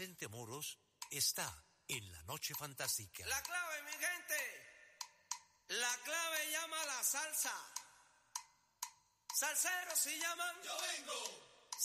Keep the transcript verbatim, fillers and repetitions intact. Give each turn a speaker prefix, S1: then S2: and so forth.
S1: Vicente Moros está en la Noche Fantástica.
S2: La clave, mi gente. La clave llama a la salsa. Salseros si llaman.
S3: Yo vengo.